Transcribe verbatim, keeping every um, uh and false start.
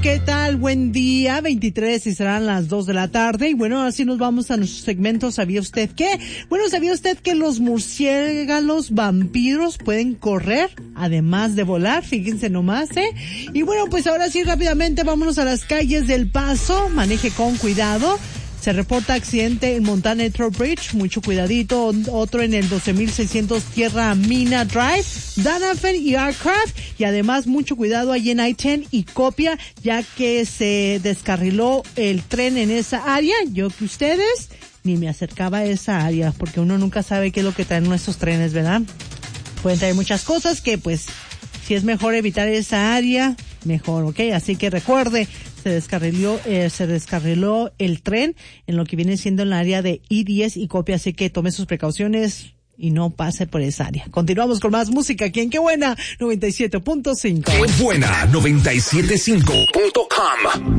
¿qué tal? Buen día, veintitrés y serán las dos de la tarde. Y bueno, así nos vamos a nuestro segmento ¿Sabía usted qué? Bueno, ¿sabía usted que los murciélagos vampiros pueden correr, además de volar? Fíjense nomás, ¿eh? Y bueno, pues ahora sí, rápidamente vámonos a las calles del Paso. Maneje con cuidado. Se reporta accidente en Montana Metro Bridge, mucho cuidadito. Otro en el doce mil seiscientos Tierra Mina Drive, Danafen y Aircraft. Y además mucho cuidado allí en I diez y Copia, ya que se descarriló el tren en esa área. Yo que ustedes ni me acercaba a esa área, porque uno nunca sabe qué es lo que traen nuestros trenes, ¿verdad? Pueden traer muchas cosas que pues si es mejor evitar esa área, mejor, ¿ok? Así que recuerde, se descarriló, eh, se descarriló el tren en lo que viene siendo en la área de I diez y Copia, así que tome sus precauciones y no pase por esa área. Continuamos con más música aquí en Qué Buena noventa y siete punto cinco. Qué Buena noventa y siete punto cinco punto com.